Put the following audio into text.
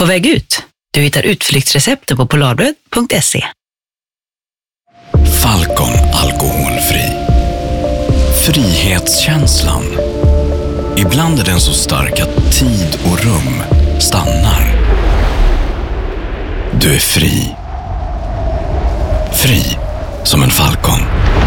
På väg ut. Du hittar utflyktsrecepten på polarbröd.se. Falcon alkoholfri. Frihetskänslan. Ibland är den så stark att tid och rum stannar. Du är fri. Fri som en falcon.